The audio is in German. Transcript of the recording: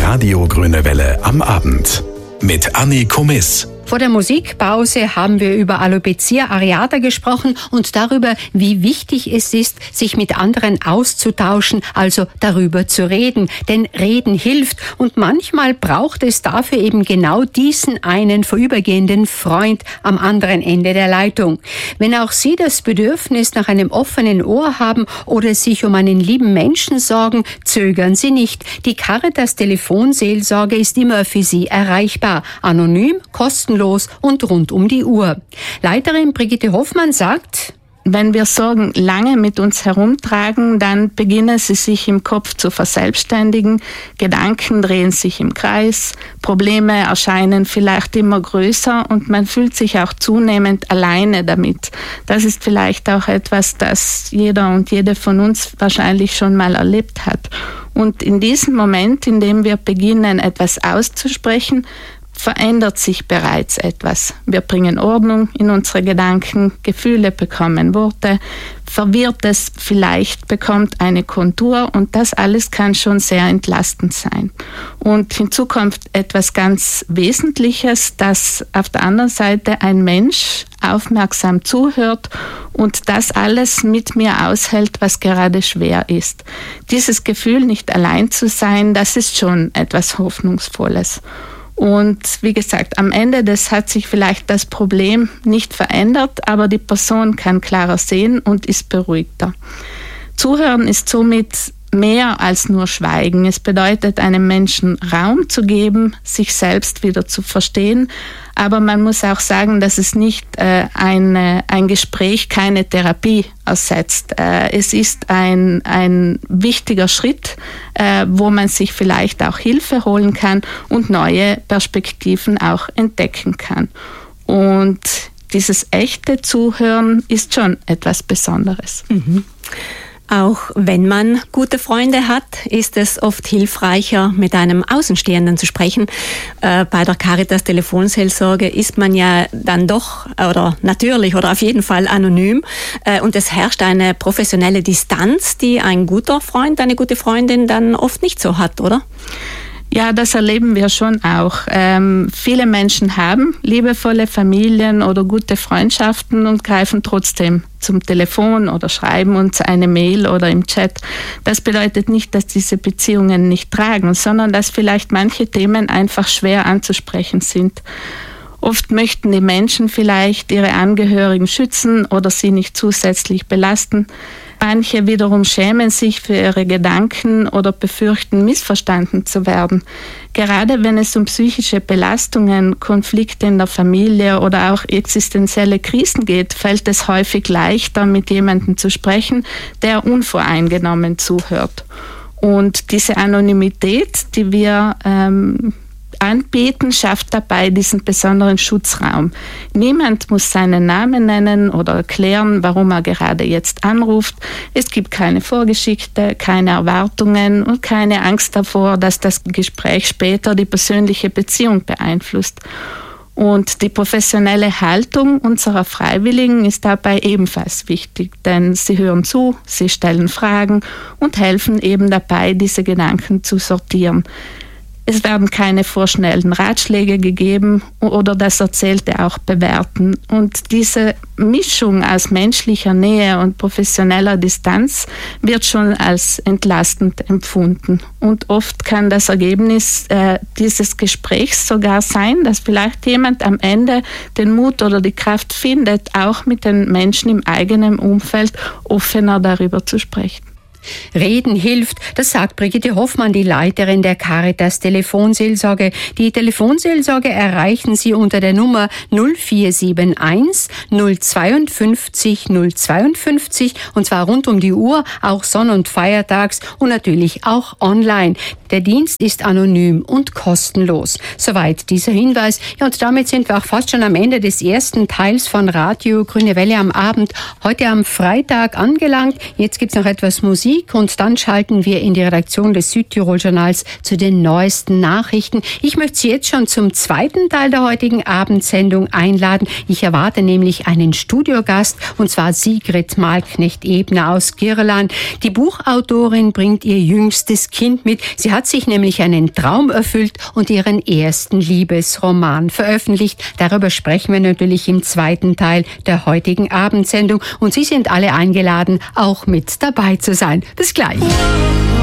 Radio Grüne Welle am Abend. Mit Anni Komiss. Vor der Musikpause haben wir über Alopecia areata gesprochen und darüber, wie wichtig es ist, sich mit anderen auszutauschen, also darüber zu reden. Denn Reden hilft und manchmal braucht es dafür eben genau diesen einen vorübergehenden Freund am anderen Ende der Leitung. Wenn auch Sie das Bedürfnis nach einem offenen Ohr haben oder sich um einen lieben Menschen sorgen, zögern Sie nicht. Die Caritas Telefonseelsorge ist immer für Sie erreichbar. Anonym, kostenlos und rund um die Uhr. Leiterin Brigitte Hoffmann sagt: Wenn wir Sorgen lange mit uns herumtragen, dann beginnen sie sich im Kopf zu verselbstständigen, Gedanken drehen sich im Kreis, Probleme erscheinen vielleicht immer größer und man fühlt sich auch zunehmend alleine damit. Das ist vielleicht auch etwas, das jeder und jede von uns wahrscheinlich schon mal erlebt hat. Und in diesem Moment, in dem wir beginnen, etwas auszusprechen, verändert sich bereits etwas. Wir bringen Ordnung in unsere Gedanken, Gefühle bekommen Worte, Verwirrtes vielleicht bekommt eine Kontur und das alles kann schon sehr entlastend sein. Und hinzu kommt etwas ganz Wesentliches, dass auf der anderen Seite ein Mensch aufmerksam zuhört und das alles mit mir aushält, was gerade schwer ist. Dieses Gefühl, nicht allein zu sein, das ist schon etwas Hoffnungsvolles. Und wie gesagt, am Ende hat sich vielleicht das Problem nicht verändert, aber die Person kann klarer sehen und ist beruhigter. Zuhören ist somit mehr als nur Schweigen. Es bedeutet, einem Menschen Raum zu geben, sich selbst wieder zu verstehen. Aber man muss auch sagen, dass es nicht ein Gespräch keine Therapie ersetzt. Es ist ein wichtiger Schritt, wo man sich vielleicht auch Hilfe holen kann und neue Perspektiven auch entdecken kann. Und dieses echte Zuhören ist schon etwas Besonderes. Mhm. Auch wenn man gute Freunde hat, ist es oft hilfreicher, mit einem Außenstehenden zu sprechen. Bei der Caritas Telefonseelsorge ist man ja dann doch oder natürlich oder auf jeden Fall anonym. Und es herrscht eine professionelle Distanz, die ein guter Freund, eine gute Freundin dann oft nicht so hat, oder? Ja, das erleben wir schon auch. Viele Menschen haben liebevolle Familien oder gute Freundschaften und greifen trotzdem zum Telefon oder schreiben uns eine Mail oder im Chat. Das bedeutet nicht, dass diese Beziehungen nicht tragen, sondern dass vielleicht manche Themen einfach schwer anzusprechen sind. Oft möchten die Menschen vielleicht ihre Angehörigen schützen oder sie nicht zusätzlich belasten. Manche wiederum schämen sich für ihre Gedanken oder befürchten, missverstanden zu werden. Gerade wenn es um psychische Belastungen, Konflikte in der Familie oder auch existenzielle Krisen geht, fällt es häufig leichter, mit jemandem zu sprechen, der unvoreingenommen zuhört. Und diese Anonymität, die wir anbieten, schafft dabei diesen besonderen Schutzraum. Niemand muss seinen Namen nennen oder erklären, warum er gerade jetzt anruft. Es gibt keine Vorgeschichte, keine Erwartungen und keine Angst davor, dass das Gespräch später die persönliche Beziehung beeinflusst. Und die professionelle Haltung unserer Freiwilligen ist dabei ebenfalls wichtig, denn sie hören zu, sie stellen Fragen und helfen eben dabei, diese Gedanken zu sortieren. Es werden keine vorschnellen Ratschläge gegeben oder das Erzählte auch bewerten. Und diese Mischung aus menschlicher Nähe und professioneller Distanz wird schon als entlastend empfunden. Und oft kann das Ergebnis dieses Gesprächs sogar sein, dass vielleicht jemand am Ende den Mut oder die Kraft findet, auch mit den Menschen im eigenen Umfeld offener darüber zu sprechen. Reden hilft, das sagt Brigitte Hoffmann, die Leiterin der Caritas Telefonseelsorge. Die Telefonseelsorge erreichen Sie unter der Nummer 0471 052 052 und zwar rund um die Uhr, auch sonn- und feiertags und natürlich auch online. Der Dienst ist anonym und kostenlos. Soweit dieser Hinweis. Ja, und damit sind wir auch fast schon am Ende des ersten Teils von Radio Grüne Welle am Abend. Heute am Freitag angelangt. Jetzt gibt's noch etwas Musik. Musik und dann schalten wir in die Redaktion des Südtirol-Journals zu den neuesten Nachrichten. Ich möchte Sie jetzt schon zum zweiten Teil der heutigen Abendsendung einladen. Ich erwarte nämlich einen Studiogast, und zwar Sigrid Malknecht-Ebner aus Girland. Die Buchautorin bringt ihr jüngstes Kind mit. Sie hat sich nämlich einen Traum erfüllt und ihren ersten Liebesroman veröffentlicht. Darüber sprechen wir natürlich im zweiten Teil der heutigen Abendsendung. Und Sie sind alle eingeladen, auch mit dabei zu sein. Bis gleich.